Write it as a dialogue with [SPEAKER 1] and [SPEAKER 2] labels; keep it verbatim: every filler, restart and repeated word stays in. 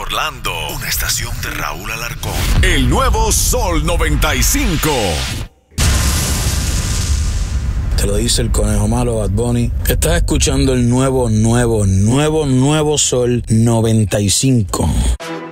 [SPEAKER 1] Orlando, una estación de Raúl Alarcón.
[SPEAKER 2] El nuevo Sol noventa y cinco.
[SPEAKER 3] Te lo dice el conejo malo, Bad Bunny. Estás escuchando el nuevo, nuevo, nuevo, nuevo Sol noventa y cinco.